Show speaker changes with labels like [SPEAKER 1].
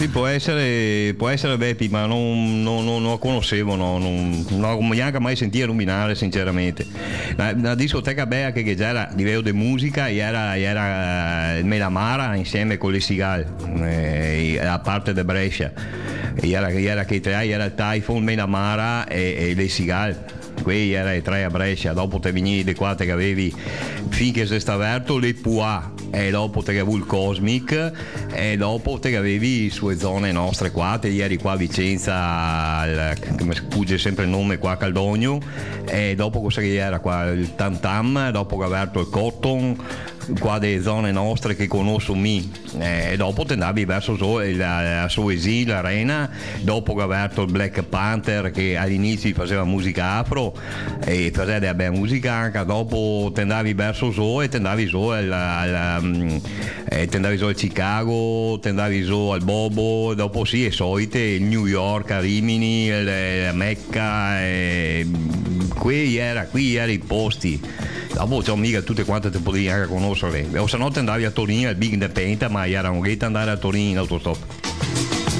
[SPEAKER 1] Sì, può essere Beppi, ma non lo conoscevo, non ho neanche mai sentito nominare sinceramente. La discoteca bella che già era a livello di musica era il Melamara insieme con le Sigal, a parte di Brescia. Era che tre, era il Typhoon, Melamara e le Sigal. Qui era i tre a Brescia, dopo te venivi di qua che avevi finché si sta aperto le Pua, e dopo te avevi il Cosmic, e dopo te avevi sue zone nostre qua, te eri qua a Vicenza, che mi sfugge sempre il nome qua a Caldogno, e dopo cosa che era qua il Tam Tam, dopo che ha aperto il Cotton, qua delle zone nostre che conosco e dopo te andavi verso la Soesi, l'Arena, dopo che aveva aperto il Black Panther che all'inizio faceva musica afro e faceva della bella musica anche, dopo te andavi verso e te andavi al Chicago, te andavi al Bobo, dopo sì è solite il New York a Rimini, la Mecca, qui era i posti. Dopo c'ho mica tutte quante te potevi anche conoscere, o se no te andavi a Torino al Big Independent, ma era un ghetto andare a Torino in autostop.